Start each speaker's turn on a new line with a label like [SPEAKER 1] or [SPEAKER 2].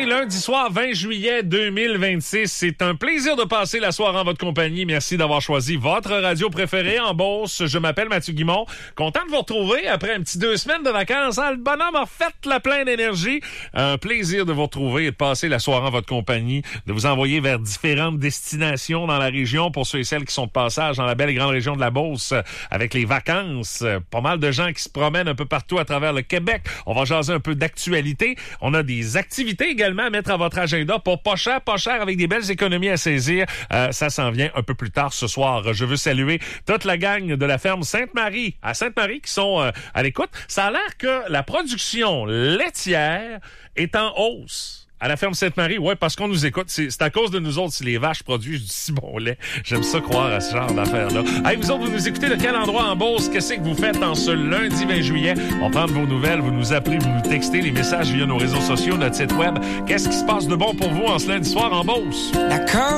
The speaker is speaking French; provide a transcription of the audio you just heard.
[SPEAKER 1] est lundi soir, 20 juillet 2026. C'est un plaisir de passer la soirée en votre compagnie. Merci d'avoir choisi votre radio préférée en Beauce. Je m'appelle Mathieu Guimond. Content de vous retrouver après un petit 2 semaines de vacances. Le bonhomme a fait la pleine d'énergie. Un plaisir de vous retrouver et de passer la soirée en votre compagnie, de vous envoyer vers différentes destinations dans la région pour ceux et celles qui sont de passage dans la belle et grande région de la Beauce avec les vacances. Pas mal de gens qui se promènent un peu partout à travers le Québec. On va jaser un peu d'actualité. On a des activités également à mettre à votre agenda pour pas cher, avec des belles économies à saisir. Ça s'en vient un peu plus tard ce soir. Je veux saluer toute la gang de la ferme Sainte-Marie, à Sainte-Marie, qui sont à l'écoute. Ça a l'air que la production laitière est en hausse. À la ferme Sainte-Marie, ouais, parce qu'on nous écoute. C'est à cause de nous autres si les vaches produisent du si bon lait. J'aime ça croire à ce genre d'affaires-là. Hey, vous autres, vous nous écoutez de quel endroit en Beauce? Qu'est-ce que vous faites en ce lundi 20 juillet? On prend de vos nouvelles, vous nous appelez, vous nous textez les messages via nos réseaux sociaux, notre site web. Qu'est-ce qui se passe de bon pour vous en ce lundi soir en Beauce?
[SPEAKER 2] D'accord.